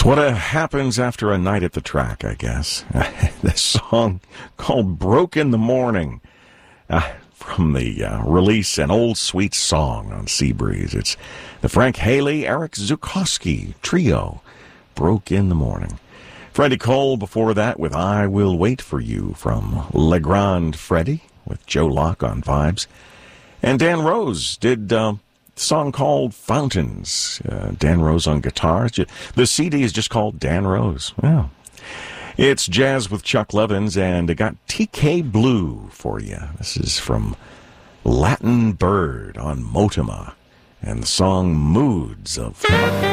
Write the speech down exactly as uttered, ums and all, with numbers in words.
It's what uh, happens after a night at the track, I guess. This song called Broke in the Morning uh, from the uh, release An Old Sweet Song on Seabreeze. It's the Frank Haley, Eric Zukowski trio, Broke in the Morning. Freddie Cole before that with I Will Wait for You from Le Grand Freddie with Joe Locke on vibes. And Dan Rose did uh, a song called Fountains. Uh, Dan Rose on guitar. The C D is just called Dan Rose. Yeah. It's Jazz with Chuck Levins, and I got T K Blue for you. This is from Latin Bird on Motima, and the song Moods of...